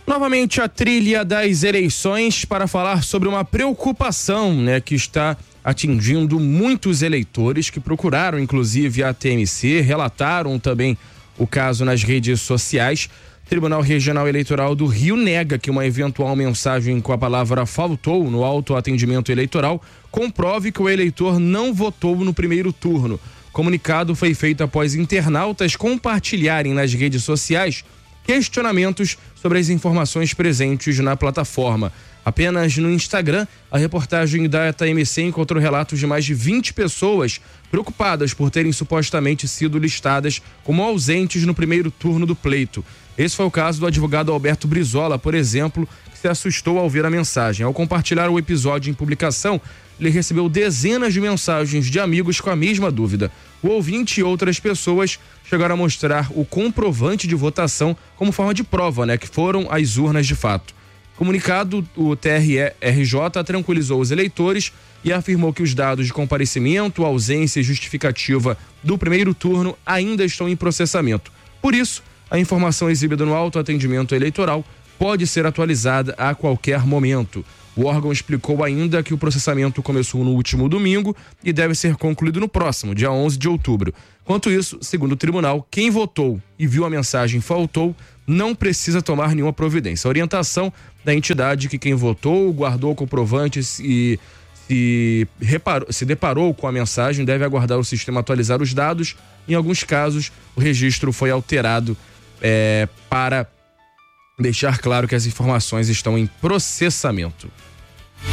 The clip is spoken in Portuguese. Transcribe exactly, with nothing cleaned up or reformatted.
Novamente a trilha das eleições para falar sobre uma preocupação, né, que está atingindo muitos eleitores que procuraram inclusive a T M C, relataram também o caso nas redes sociais. O Tribunal Regional Eleitoral do Rio nega que uma eventual mensagem com a palavra faltou no autoatendimento eleitoral comprove que o eleitor não votou no primeiro turno. O comunicado foi feito após internautas compartilharem nas redes sociais questionamentos sobre as informações presentes na plataforma. Apenas no Instagram, a reportagem da T M C encontrou relatos de mais de vinte pessoas preocupadas por terem supostamente sido listadas como ausentes no primeiro turno do pleito. Esse foi o caso do advogado Alberto Brizola, por exemplo, que se assustou ao ver a mensagem. Ao compartilhar o episódio em publicação, ele recebeu dezenas de mensagens de amigos com a mesma dúvida. O ouvinte e outras pessoas chegaram a mostrar o comprovante de votação como forma de prova, né, que foram as urnas de fato. Comunicado, o T R J tranquilizou os eleitores e afirmou que os dados de comparecimento, ausência e justificativa do primeiro turno ainda estão em processamento. Por isso, a informação exibida no autoatendimento eleitoral pode ser atualizada a qualquer momento. O órgão explicou ainda que o processamento começou no último domingo e deve ser concluído no próximo, dia onze de outubro. Quanto isso, segundo o tribunal, quem votou e viu a mensagem faltou não precisa tomar nenhuma providência. A orientação da entidade que quem votou, guardou comprovantes e se, reparou, se deparou com a mensagem deve aguardar o sistema atualizar os dados. Em alguns casos, o registro foi alterado é, para deixar claro que as informações estão em processamento.